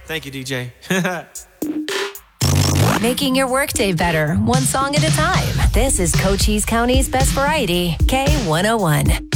Thank you, DJ. Making your workday better, one song at a time. This is Cochise County's best variety, K101.